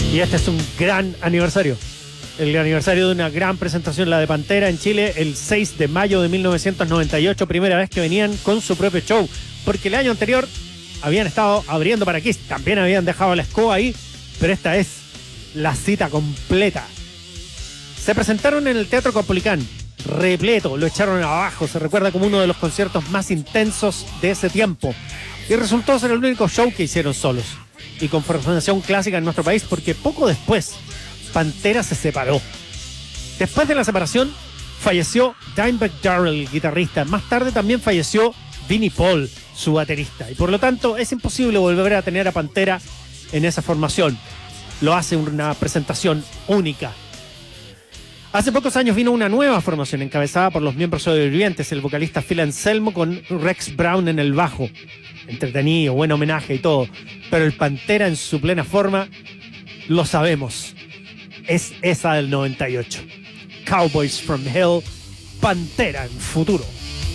Y este es un gran aniversario. El aniversario de una gran presentación, la de Pantera en Chile, el 6 de mayo de 1998, primera vez que venían con su propio show. Porque el año anterior habían estado abriendo para Kiss, también habían dejado la escoba ahí, pero esta es la cita completa. Se presentaron en el Teatro Caupolicán, repleto, lo echaron abajo, se recuerda como uno de los conciertos más intensos de ese tiempo. Y resultó ser el único show que hicieron solos y con formación clásica en nuestro país, porque poco después Pantera se separó. Después de la separación falleció Dimebag Darrell, el guitarrista. Más tarde también falleció Vinnie Paul, su baterista, y por lo tanto es imposible volver a tener a Pantera en esa formación. Lo hace una presentación única. Hace pocos años vino una nueva formación encabezada por los miembros sobrevivientes, el vocalista Phil Anselmo con Rex Brown en el bajo. Entretenido, buen homenaje y todo. Pero el Pantera en su plena forma, lo sabemos, es esa del 98. Cowboys from Hell, Pantera en futuro.